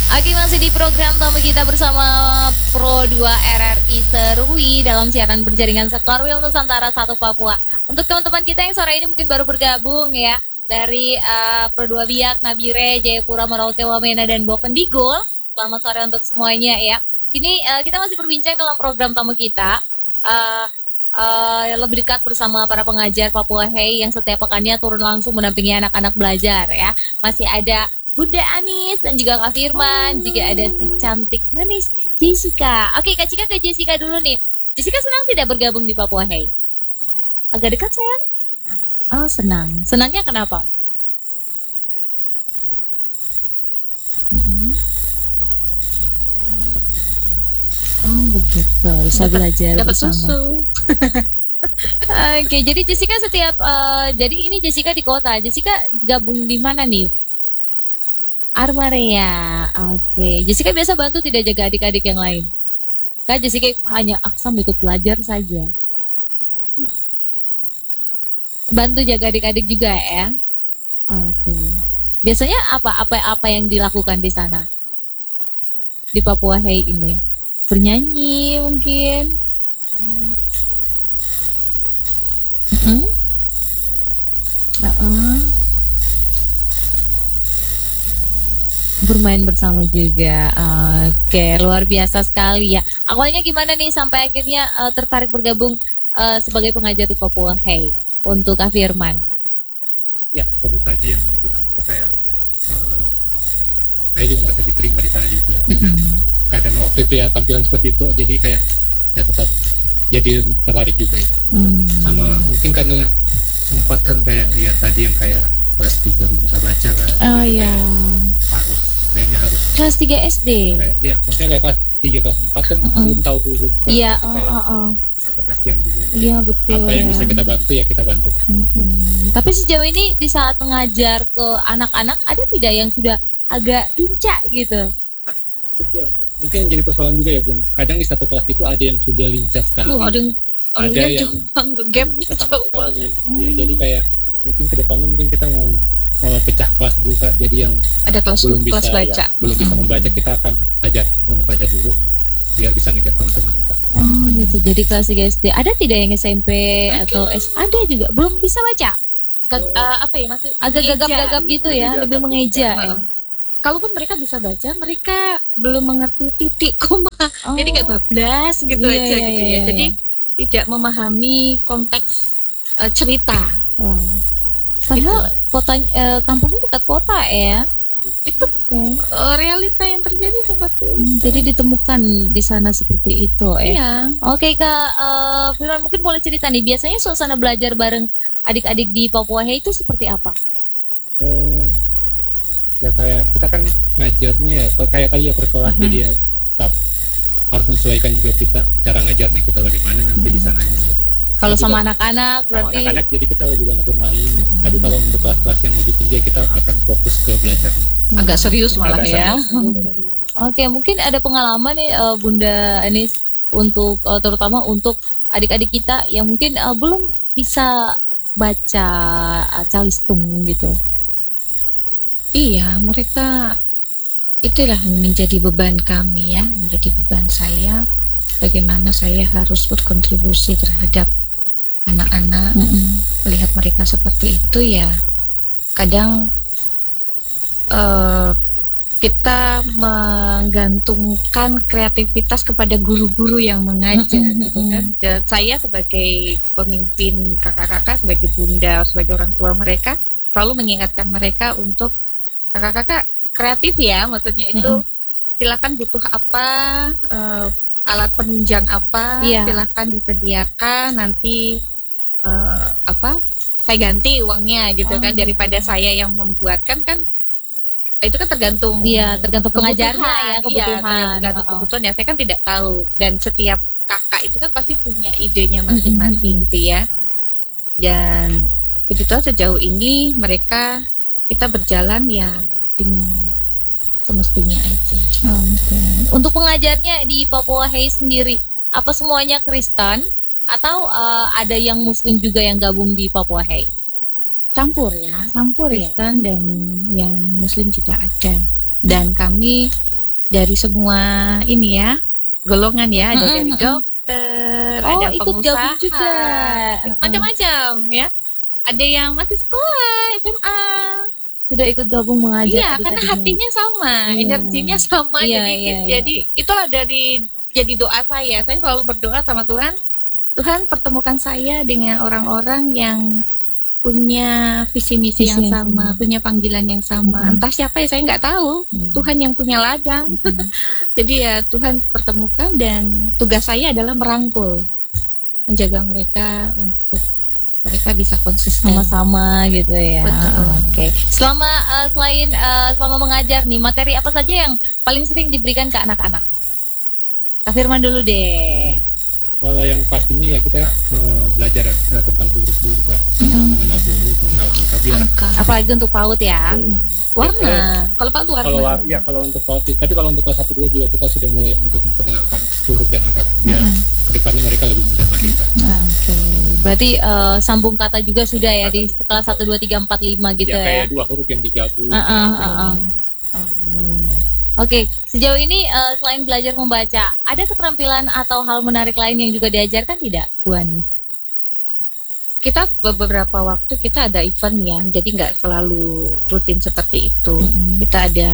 Oke, masih di program tamu kita bersama Pro 2 RRI Serui dalam siaran berjaringan Sekorwil Nusantara 1 Papua. Untuk teman-teman kita yang sore ini mungkin baru bergabung ya, dari Pro 2 Biak, Nabire, Jayapura, Merauke, Wamena, dan Bovendigul. Selamat sore untuk semuanya ya. Ini kita masih berbincang dalam program tamu kita. Lebih dekat bersama para pengajar Papua Hey yang setiap pekannya turun langsung mendampingi anak-anak belajar ya. Masih ada Bunda Anis dan juga Kak Firman, juga ada si cantik manis Jessica. Oke, Kak Cika ke Jessica dulu nih. Jessica senang tidak bergabung di Papua Hey? Agak dekat sayang? Oh, senang. Senangnya kenapa? Oh, begitu. Bisa belajar dapat bersama. susu. Oke, jadi Jessica setiap jadi ini Jessica di kota. Jessica gabung di mana nih? Armarea. Oke, Jessica biasa bantu tidak jaga adik-adik yang lain? Kak Jessica hanya sambil ikut belajar saja. Bantu jaga adik-adik juga ya. Oke. Biasanya apa yang dilakukan di sana? Di Papua Hey ini? Bernyanyi mungkin? Bermain bersama juga. Oke, luar biasa sekali ya. Awalnya gimana nih sampai akhirnya tertarik bergabung sebagai pengajar di Papua Hey untuk Kak Firman? Ya, seperti tadi yang dibilang itu kayak saya juga merasa diterima di sana juga. Kadang waktu itu ya tampilan seperti itu, jadi kayak ya tetap jadi tertarik juga ya. Sama mungkin karena sempat kan kayak lihat tadi yang kayak kelas 3 bisa baca kan. Oh iya. Kayaknya harus Kelas 3 SD. Kayak, ya, maksudnya kayak kelas 3 kelas 4 kan belum tahu huruf kan. Iya, agak kasihan juga. Iya, betul. Apa yang bisa kita bantu ya kita bantu. Tapi sejauh ini di saat mengajar ke anak-anak ada tidak yang sudah agak lincah gitu? Nah, itu dia. Mungkin jadi persoalan juga ya, Bun. Kadang di satu kelas itu ada yang sudah lincah sekali. Ada yang gapnya jauh banget. Ya, jadi kayak mungkin ke depannya mungkin kita mau pecah kelas dulu Kak. Jadi yang ada kelas bisa baca. Belum bisa membaca, kita akan ajar membaca dulu biar bisa ngejar teman-teman Kak. Oh gitu. Jadi kelas 3 SD. Ada tidak yang SMP atau S? Ada juga belum bisa baca. Apa ya, masih Agak gagap-gagap gitu ya, lebih mengeja ya. Kalaupun mereka bisa baca, mereka belum mengerti titik koma. Jadi kayak bablas gitu aja gitu ya. Jadi tidak memahami konteks cerita. Padahal kotanya, kampungnya dekat kota ya. Itu realita yang terjadi seperti itu. Jadi ditemukan di sana seperti itu ya. Iya. Oke Kak Firman, mungkin boleh cerita nih, biasanya suasana belajar bareng adik-adik di Papua Hey itu seperti apa? Ya kayak kita kan ngajarnya ya kayak tadi ya per kelas, jadi ya tetap harus menyesuaikan juga kita cara ngajarnya kita bagaimana nanti di sananya ya. Kalau sama anak-anak berarti anak-anak jadi kita lebih banyak bermain. Tapi kalau untuk kelas-kelas yang lebih tinggi kita akan fokus ke belajarnya. Agak serius malah ya. Oke, mungkin ada pengalaman nih Bunda Anis untuk terutama untuk adik-adik kita yang mungkin belum bisa baca calistung gitu. Iya, mereka itulah menjadi beban kami ya, menjadi beban saya. Bagaimana saya harus berkontribusi terhadap anak-anak, melihat mereka seperti itu ya. Kadang kita menggantungkan kreativitas kepada guru-guru yang mengajar, gitu kan. Dan saya sebagai pemimpin kakak-kakak, sebagai bunda, sebagai orang tua mereka, selalu mengingatkan mereka untuk kakak-kakak kreatif ya, maksudnya itu silakan butuh apa, alat penunjang apa, silakan disediakan, nanti saya ganti uangnya gitu kan, daripada saya yang membuatkan kan itu kan tergantung pengajarnya ya, kebutuhan. Tergantung kebutuhan ya, saya kan tidak tahu, dan setiap kakak itu kan pasti punya idenya masing-masing gitu ya. Dan begitu sejauh ini kita berjalan ya dengan semestinya aja. Untuk pengajarnya di Papua Hey sendiri, apa semuanya Kristen atau ada yang Muslim juga yang gabung di Papua Hey? Campur ya, Kristen dan yang Muslim juga ada. Dan kami dari semua ini ya, golongan ya, ada dari dokter, ada ikut pengusaha, gabung juga. macam-macam ya. Ada yang masih sekolah SMA. Sudah ikut gabung mengajar. Iya, karena hatinya sama, energinya sama. Jadi itulah jadi doa saya. Saya selalu berdoa sama Tuhan. Tuhan pertemukan saya dengan orang-orang yang punya visi misi yang sama, punya panggilan yang sama. Entah siapa ya saya nggak tahu. Tuhan yang punya ladang. Jadi ya Tuhan pertemukan, dan tugas saya adalah merangkul, menjaga mereka untuk mereka bisa konsisten sama-sama gitu ya. Oke. Selama mengajar nih, materi apa saja yang paling sering diberikan ke anak-anak? Kak Firman dulu deh. Kalau yang pastinya ya kita belajar tentang huruf dulu Kak. Mengenal huruf, mengenal angka biar. Apalagi untuk PAUD ya. Warna. Kalau PAUD warna. Kalau untuk PAUD, tapi kalau untuk kelas 1 2 juga kita sudah mulai untuk memperkenalkan huruf dan angka biar kedepannya mereka lebih mudah lagi Kak. Oke. Berarti sambung kata juga sudah ya di kelas 1 2 3 4 5 gitu ya. Kayak 2 huruf yang digabung. Oke, sejauh ini selain belajar membaca, ada keterampilan atau hal menarik lain yang juga diajarkan tidak, Bu Anis? Kita beberapa waktu kita ada event ya, jadi nggak selalu rutin seperti itu. Kita ada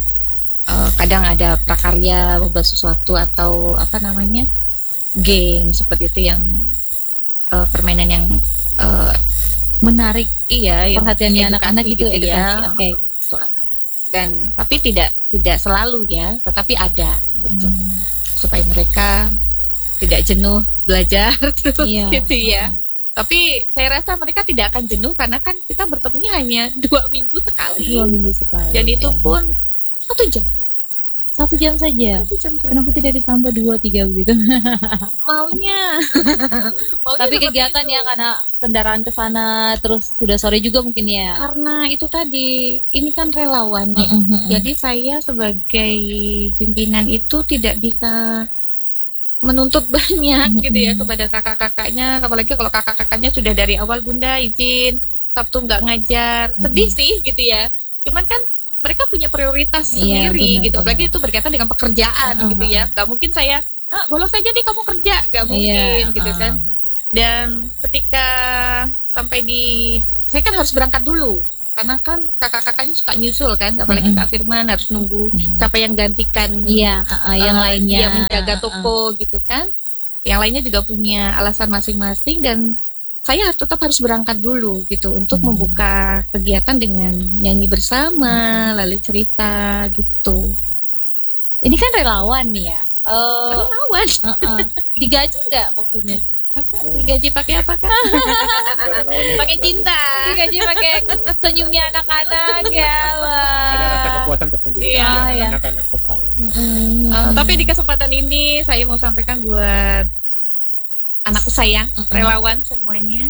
kadang ada prakarya, membuat sesuatu, atau apa namanya, game seperti itu, yang permainan yang menarik, perhatiannya anak-anak gitu, edukasi ya. Oke. Dan tapi tidak selalu ya, tetapi ada gitu, supaya mereka tidak jenuh belajar terus gitu ya. Tapi saya rasa mereka tidak akan jenuh, karena kan kita bertemunya hanya 2 minggu sekali. 2 minggu sekali. Dan itu pun 1 jam. 1 jam saja. Kenapa tidak ditambah 2-3 begitu? Maunya tapi kegiatan ya, karena kendaraan ke sana, terus sudah sore juga mungkin ya. Karena itu tadi, ini kan relawan ya. Jadi saya sebagai pimpinan itu tidak bisa menuntut banyak gitu ya kepada kakak-kakaknya, apalagi kalau kakak-kakaknya sudah dari awal, Bunda izin Sabtu nggak ngajar. Sedih sih gitu ya. Cuman kan mereka punya prioritas sendiri gitu, apalagi itu berkaitan dengan pekerjaan gitu ya. Gak mungkin saya bolos aja deh kamu kerja, gak mungkin gitu kan. Dan ketika sampai saya kan harus berangkat dulu, karena kan kakak-kakaknya suka nyusul kan, apalagi Kak Firman harus nunggu siapa yang gantikan yang lainnya, yang menjaga toko gitu kan. Yang lainnya juga punya alasan masing-masing, dan saya tetap harus berangkat dulu gitu untuk membuka kegiatan dengan nyanyi bersama, lalu cerita gitu. Ini kan relawan nih ya. Relawan. Digaji nggak maksudnya? Digaji pakai apa kan? Pakai cinta. Digaji pakai senyumnya anak-anak ya. Ada rasa kepuasan tersendiri. Anak-anak tertawa. Tapi di kesempatan ini saya mau sampaikan buat anakku sayang, relawan semuanya.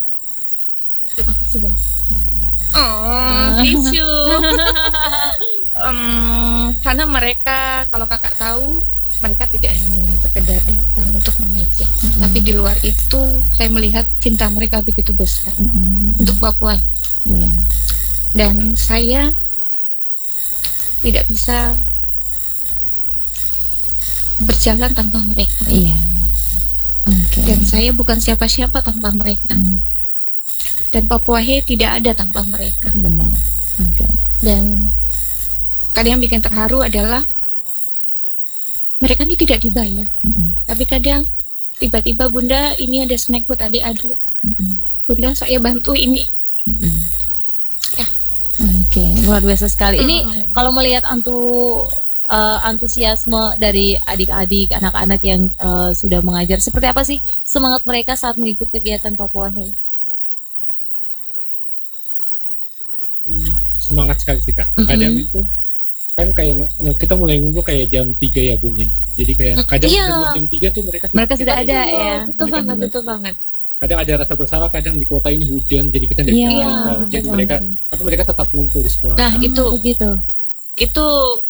Terima kasih banyak. Thank you. Karena mereka, kalau kakak tahu, mereka tidak hanya sekedar datang untuk mengajar, tapi di luar itu saya melihat cinta mereka begitu besar untuk Papua. Dan saya tidak bisa berjalan tanpa mereka. Dan saya bukan siapa-siapa tanpa mereka. Dan Papua He tidak ada tanpa mereka. Benar. Dan kadang yang bikin terharu adalah mereka ini tidak dibayar. Tapi kadang tiba-tiba, Bunda ini ada snack buat adik-adik. Bunda saya bantu ini. Luar biasa sekali. Ini kalau melihat antusiasme dari adik-adik, anak-anak yang sudah mengajar, seperti apa sih semangat mereka saat mengikuti kegiatan Papua Hey? Semangat sekali sih Kak. Kadang itu kan kayak kita mulai ngumpul kayak jam 3 ya Bun ya. Jadi kayak kadang jam 3 tuh mereka sudah ada ya. Betul banget. Kadang ada rasa bersalah, kadang di kota ini hujan, jadi kita tidak bisa. Jadi mereka tetap ngumpul di sekolah. Nah itu begitu. Itu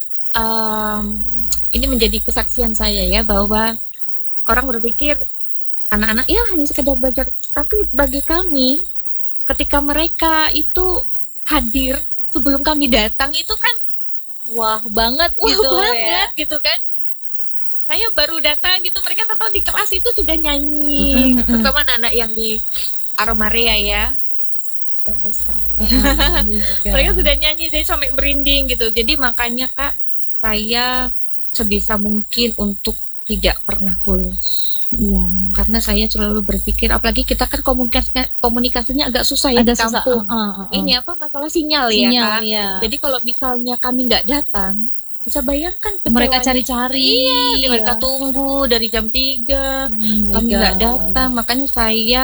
ini menjadi kesaksian saya ya, bahwa orang berpikir anak-anak ya hanya sekedar belajar, tapi bagi kami ketika mereka itu hadir sebelum kami datang, itu kan wah banget Wah gitu banget ya. gitu kan. Saya baru datang gitu, mereka tahu di kelas itu sudah nyanyi, terutama anak-anak yang di Aromarea ya. Bangga sekali. Mereka sudah nyanyi, jadi sampai merinding gitu. Jadi makanya Kak, saya sebisa mungkin untuk tidak pernah bolos. Iya. Karena saya selalu berpikir, apalagi kita kan komunikasinya agak susah ya Agak di susah. kampung. Ini apa masalah sinyal ya Sinyal, Kak. iya. Jadi kalau misalnya kami nggak datang, bisa bayangkan Mereka kecewanya. cari-cari. Iya, mereka tunggu dari jam 3, kami nggak datang. Makanya saya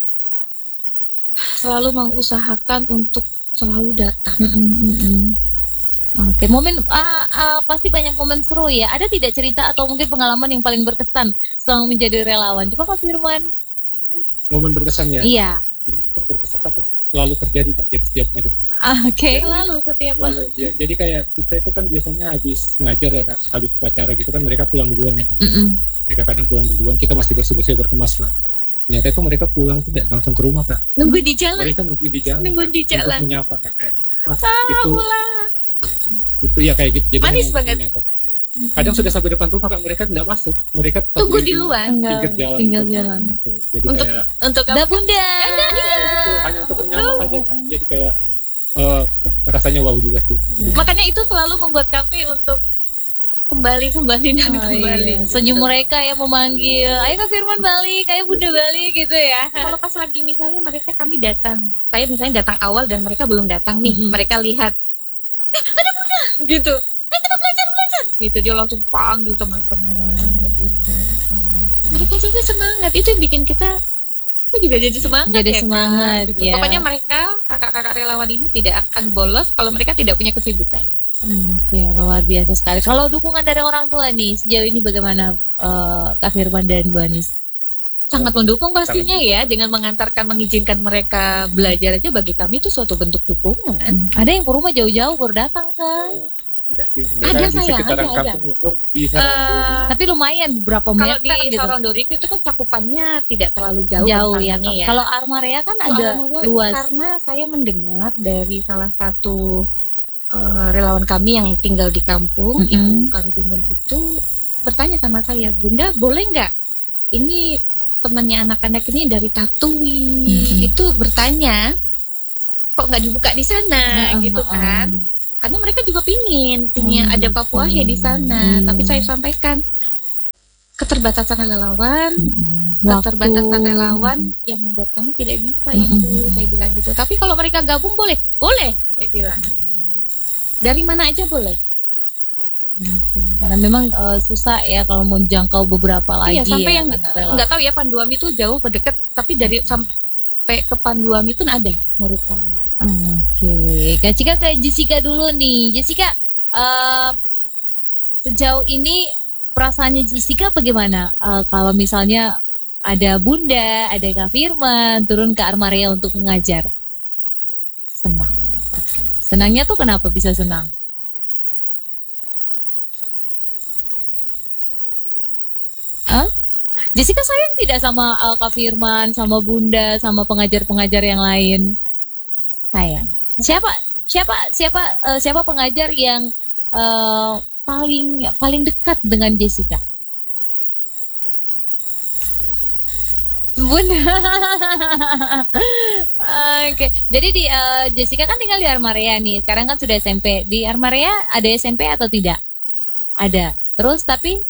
selalu mengusahakan untuk selalu datang. Oke, momen pasti banyak momen seru ya. Ada tidak cerita atau mungkin pengalaman yang paling berkesan selama menjadi relawan? Coba Kak Firman. Momen berkesan ya. Iya. Ini kan berkesan tapi selalu terjadi Kak. Jadi setiap ngajar. Oke. Selalu setiap Selalu, ya. Jadi kayak kita itu kan biasanya habis ngajar ya Kak, habis upacara gitu kan mereka pulang duluan ya Kak. Mereka kadang pulang duluan, kita masih bersih-bersih berkemas lah. Ternyata itu mereka pulang tidak langsung ke rumah Kak. Nunggu di jalan. Mereka nungguin di jalan. Nungguin di jalan. Untuk menyapa Kak. Kayak, itu ya kayak gitu. Jadi Manis hanya banget. menyapa. Kadang sudah sampai depan rumah Kak, mereka nggak masuk. Mereka tetap Tunggu di di luar pinggir jalan. Tinggal gitu. jalan. Gitu. Jadi Untuk- kayak untuk Dah Bunda. gitu, hanya untuk menyapa saja Kak. Jadi kayak rasanya wow juga sih. Makanya itu selalu membuat kami untuk kembali dan kembali. Iya. Senyum mereka ya memanggil, ayo Kak Firman balik, ayo Bunda balik gitu ya. Kalau pas lagi misalnya mereka kami datang, saya misalnya datang awal dan mereka belum datang nih, mereka lihat, ada Bunda, gitu, kita belajar, gitu dia langsung panggil teman-teman, gitu. Mereka juga semangat, itu yang bikin kita juga jadi semangat. Jadi ya, Kak? semangat, Gitu. ya. Pokoknya mereka kakak-kakak relawan ini tidak akan bolos kalau mereka tidak punya kesibukan. Ya luar biasa sekali. Kalau dukungan dari orang tua nih sejauh ini bagaimana Kak Firman dan Bu Anis? Sangat mendukung pastinya ya, dengan mengantarkan, mengizinkan mereka belajar aja bagi kami itu suatu bentuk dukungan. Ada yang ke rumah jauh-jauh baru datang kan? Tidak sih. Ada, Mereka di sayang, sekitaran ada. kampung ya. Oh, di Saranduri. Tapi lumayan beberapa Kalau meter di gitu. Sorondori itu kan cakupannya tidak terlalu jauh, Jauh ya. rentangnya Kalau Armarea kan Kalau ada Armada, luas. Karena saya mendengar dari salah satu relawan kami yang tinggal di kampung, Ibu Kang Gunung itu bertanya sama saya, Bunda boleh nggak ini temannya anak-anak ini dari Tatui itu bertanya kok nggak dibuka di sana gitu kan, karena mereka juga punya ada Papua ya di sana, tapi saya sampaikan keterbatasan relawan, keterbatasan relawan yang membuat kami tidak bisa itu, saya bilang gitu. Tapi kalau mereka gabung boleh, saya bilang. Dari mana aja boleh. Karena memang susah ya kalau mau jangkau beberapa lagi. Iya, sampai ya, yang karena relawan. nggak tahu ya Panduami itu jauh atau dekat, tapi dari sampai ke Panduami pun ada murid kami. Oke, Kak Cika ke Jessica dulu nih. Jessica, sejauh ini perasaannya Jessica bagaimana? Kalau misalnya ada Bunda, ada Kak Firman turun ke Armarea untuk mengajar, senang. Oke. Senangnya tuh kenapa bisa senang? Jessica sayang tidak sama Kak Firman, sama Bunda, sama pengajar-pengajar yang lain? Sayang. Siapa pengajar yang paling dekat dengan Jessica? Bunda. Oke. Jadi di Jessica kan tinggal di Armarea nih. Sekarang kan sudah SMP. Di Armarea ada SMP atau tidak? Ada. Terus tapi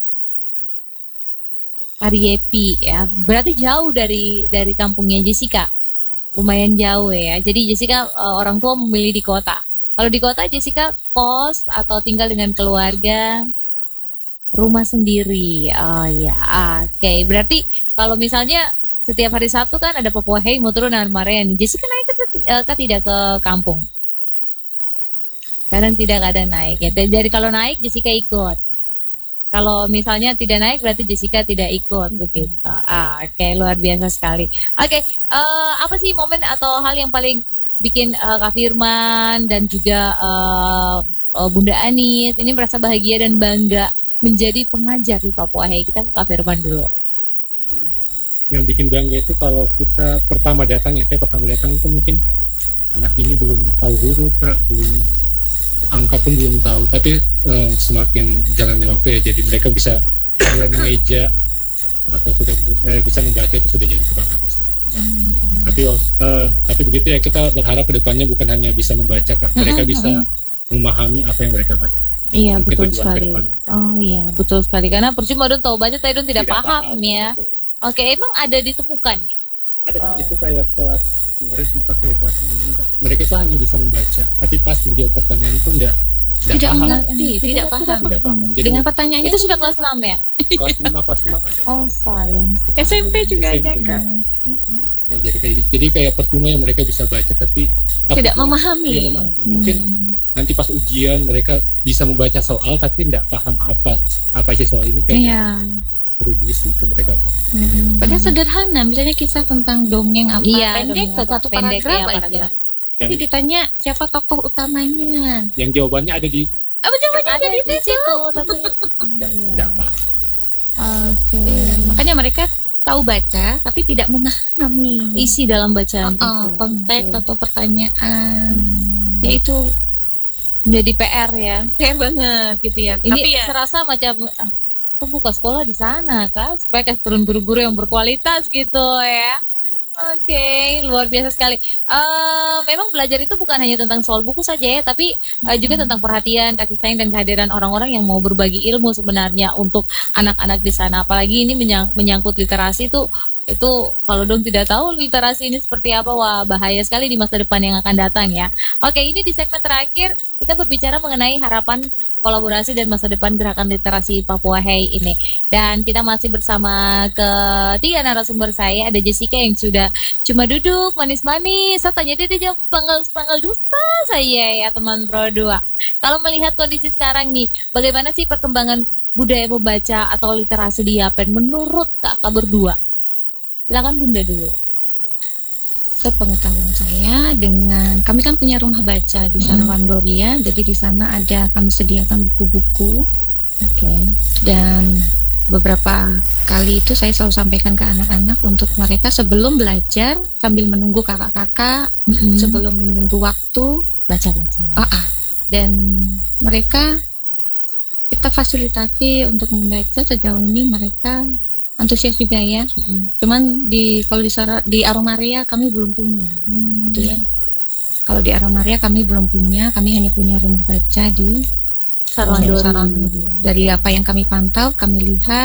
Ariepi ya. Berarti jauh dari kampungnya Jessica. Lumayan jauh ya. Jadi Jessica orang tua memilih di kota. Kalau di kota Jessica kos atau tinggal dengan keluarga, rumah sendiri. Oh ya, oke. Berarti kalau misalnya setiap hari Sabtu kan ada Papua Hey mau turun Armarea nih. Jessica naik tidak ke kampung? Kadang tidak ada naik ya. Jadi kalau naik Jessica ikut. Kalau misalnya tidak naik berarti Jessica tidak ikut begitu. Oke, luar biasa sekali. Oke, apa sih momen atau hal yang paling bikin Kak Firman dan juga Bunda Anis ini merasa bahagia dan bangga menjadi pengajar di Papua Hey? Kita Kak Firman dulu. Yang bikin bangga itu kalau kita pertama datang ya, saya pertama datang itu mungkin anak ini belum tahu huruf Kak, belum angka pun belum tahu, tapi semakin jalannya waktu ya, jadi mereka bisa mulai mengeja atau sudah bisa membaca, itu sudah jadi kebanggaan. Tapi begitu ya, kita berharap kedepannya bukan hanya bisa membaca, Kak. Mereka bisa memahami apa yang mereka baca. Iya, Itu betul tujuan sekali. kedepan. Oh iya, betul sekali. Karena percuma Don tahu banyak, tapi Don tidak paham ya. Betul. Oke, emang ada ditemukan ya? Ada Kak, itu kayak kelas kemarin sempat kayak kelas ini, Kak. Mereka itu hanya bisa membaca, tapi pas menjawab pertanyaan itu tidak Tidak paham. mengerti, tidak paham. Tidak paham. Jadi Dengan pertanyaannya Itu sudah kelas 6 ya? kelas 6 ada. Oh, sayang. SMP juga ada SMP. Kak. Ya, jadi kayak percuma ya, mereka bisa baca tapi Tidak takutnya memahami. tidak memahami. Mungkin nanti pas ujian mereka bisa membaca soal tapi tidak paham apa isi soal ini, kayaknya Iya. rugi sih ke mereka. Padahal sederhana, misalnya kisah tentang dongeng apa Iya, pendek, dongeng apa, satu pendek, paragraf ya, aja. paragraf. Tapi ditanya siapa tokoh utamanya. Yang jawabannya ada di Apa jawabannya Ada di di situ, tapi tidak paham. oke. Makanya mereka tahu baca tapi tidak memahami Isi dalam bacaan itu. konteks Oke. atau pertanyaan. Ya itu Menjadi PR ya. fair banget gitu ya. Ini Tapi ya serasa macam aku buka sekolah di sana kan, supaya kasih turun guru-guru yang berkualitas gitu ya. Oke, luar biasa sekali. Memang belajar itu bukan hanya tentang soal buku saja ya, tapi juga tentang perhatian, kasih sayang, dan kehadiran orang-orang yang mau berbagi ilmu sebenarnya untuk anak-anak di sana. Apalagi ini menyangkut literasi itu kalau Dong tidak tahu literasi ini seperti apa, wah bahaya sekali di masa depan yang akan datang ya. Oke, ini di segmen terakhir kita berbicara mengenai harapan kolaborasi dan masa depan gerakan literasi Papua Hey ini. Dan kita masih bersama ketiga narasumber saya, ada Jessica yang sudah cuma duduk manis-manis. Saya tanya dia jawab tanggal dusta saya ya teman Pro 2. Kalau melihat kondisi sekarang nih, bagaimana sih perkembangan budaya membaca atau literasi di Yapen menurut kakak berdua? Silakan Bunda dulu. sepengetahuan saya dengan kami kan punya rumah baca di Sarawan Gloria, jadi di sana ada kami sediakan buku-buku. Dan beberapa kali itu saya selalu sampaikan ke anak-anak untuk mereka sebelum belajar sambil menunggu kakak-kakak, sebelum menunggu waktu Baca-baca. dan mereka kita fasilitasi untuk membaca. Sejauh ini mereka antusias juga ya. Cuman kalau di Aromaria kami belum punya, gitu ya. Kalau di Aromaria kami belum punya, kami hanya punya rumah baca di Sarawan Gloria. Dari apa yang kami pantau, kami lihat